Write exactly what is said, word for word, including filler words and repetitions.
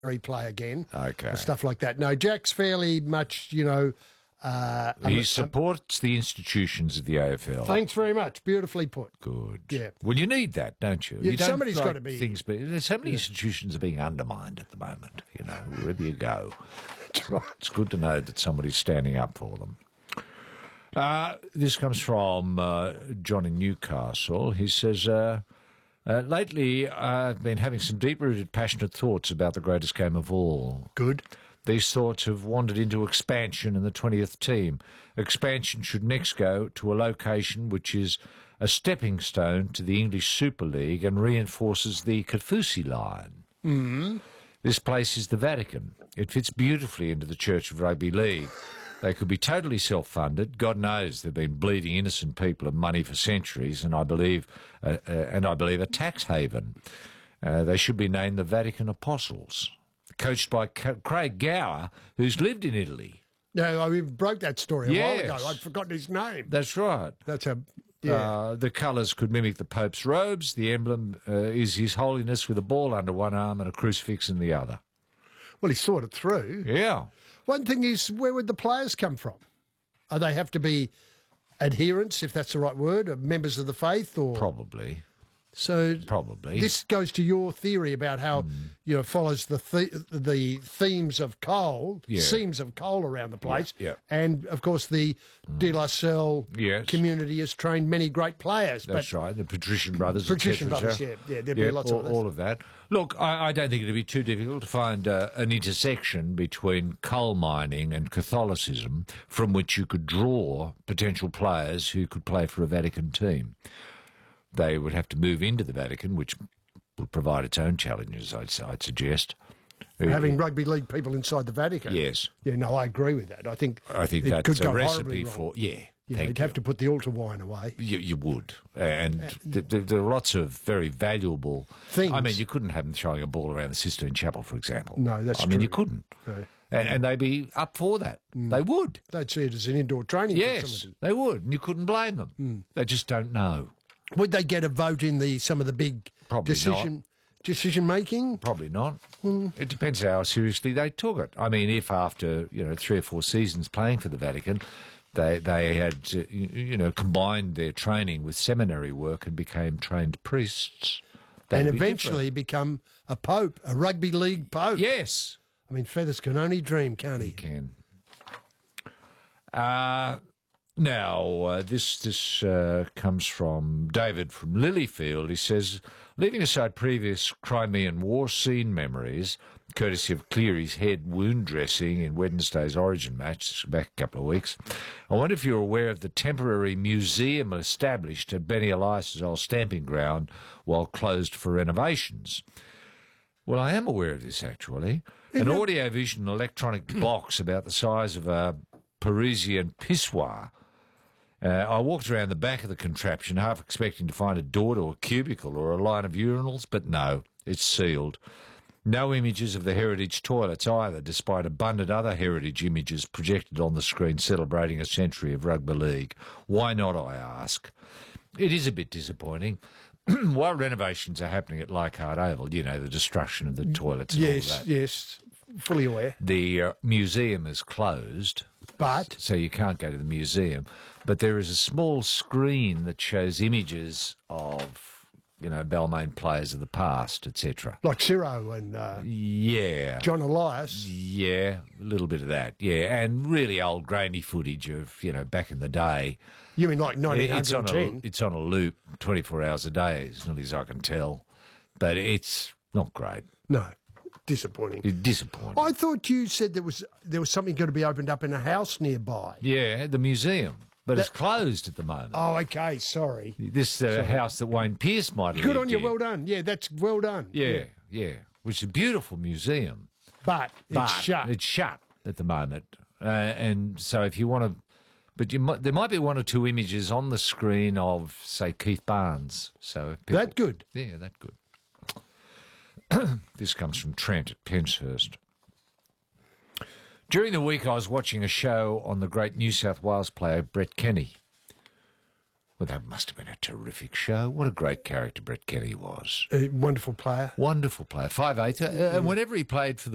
play again. Okay. And stuff like that. No, Jack's fairly much, you know... Uh, he um, supports the institutions of the A F L. Thanks very much. Beautifully put. Good. Yeah. Well, you need that, don't you? Yeah, you don't somebody's like got to be... Things, but there's so many yeah. institutions are being undermined at the moment, you know, wherever you go. It's good to know that somebody's standing up for them. Uh, this comes from uh, John in Newcastle. He says, uh, uh, lately I've been having some deep-rooted, passionate thoughts about the greatest game of all. Good. These thoughts have wandered into expansion in the twentieth team. Expansion should next go to a location which is a stepping stone to the English Super League and reinforces the Kaufusi line. Mm-hmm. This place is the Vatican. It fits beautifully into the Church of Rugby League. They could be totally self-funded. God knows they've been bleeding innocent people of money for centuries, and I believe, uh, uh, and I believe a tax haven. Uh, they should be named the Vatican Apostles. Coached by C- Craig Gower, who's lived in Italy. Yeah, we broke that story a yes. while ago. I'd forgotten his name. That's right. That's a... Yeah. Uh, the colours could mimic the Pope's robes. The emblem uh, is His Holiness with a ball under one arm and a crucifix in the other. Well, he thought it through. Yeah. One thing is, where would the players come from? Do they have to be adherents, if that's the right word, or members of the faith? Or Probably. So Probably. This goes to your theory about how mm. you know follows the the, the themes of coal, yeah. seams of coal around the place, yeah, yeah. and of course the mm. De La Salle yes. community has trained many great players. That's right, the Patrician Brothers, Patrician et cetera. Brothers, yeah, yeah, there'd yeah, be lots all, of others. all of that. Look, I, I don't think it'd be too difficult to find uh, an intersection between coal mining and Catholicism from which you could draw potential players who could play for a Vatican team. They would have to move into the Vatican, which would provide its own challenges, I'd, I'd suggest. Having rugby league people inside the Vatican. Yes. Yeah, no, I agree with that. I think I think it that's could go a recipe wrong. for... Yeah, yeah thank you'd you. have to put the altar wine away. You, you would. And th- th- there are lots of very valuable... things. I mean, you couldn't have them throwing a ball around the Sistine Chapel, for example. No, that's I true. mean, you couldn't. No. And, and they'd be up for that. Mm. They would. They'd see it as an indoor training yes, facility. They would. And you couldn't blame them. Mm. They just don't know. Would they get a vote in the some of the big Probably decision not. decision making? Probably not. Mm. It depends how seriously they took it. I mean, if after you know three or four seasons playing for the Vatican, they they had uh, you, you know combined their training with seminary work and became trained priests, and eventually become a pope, a rugby league pope. Yes. I mean, Feathers can only dream, can't he? He can. Uh Now, uh, this this uh, comes from David from Lilyfield. He says, leaving aside previous Crimean War scene memories, courtesy of Cleary's head wound dressing in Wednesday's Origin match back a couple of weeks, I wonder if you're aware of the temporary museum established at Benny Elias's old stamping ground while closed for renovations. Well, I am aware of this, actually. An audio-vision electronic box about the size of a Parisian pissoir. Uh, I walked around the back of the contraption, half expecting to find a door to a cubicle or a line of urinals, but no, it's sealed. No images of the heritage toilets either, despite abundant other heritage images projected on the screen celebrating a century of rugby league. Why not, I ask? It is a bit disappointing. While renovations are happening at Leichhardt Oval, you know, the destruction of the toilets and yes, all that. Yes, fully aware. The uh, museum is closed. But? So you can't go to the museum. But there is a small screen that shows images of, you know, Balmain players of the past, et cetera. Like Ciro and uh, yeah, John Elias. Yeah, a little bit of that, yeah. And really old grainy footage of, you know, back in the day. You mean like nineteen ten? It's on a, it's on a loop twenty-four hours a day, as nearly as I can tell. But it's not great. No. Disappointing. It's disappointing. I thought you said there was there was something going to be opened up in a house nearby. Yeah, the museum. But that, it's closed at the moment. Oh, okay, sorry. This uh, house that Wayne Pearce might have Good on you, in. well done. Yeah, that's well done. Yeah, yeah, yeah. Which is a beautiful museum. But, but it's shut. It's shut at the moment. Uh, and so if you want to... But you might, there might be one or two images on the screen of, say, Keith Barnes. So people, that good? Yeah, that good. This comes from Trent at Penshurst. During the week, I was watching a show on the great New South Wales player Brett Kenny. Well, that must have been a terrific show. What a great character Brett Kenny was. A wonderful player. Wonderful player. five eight. Uh, and whenever he played for the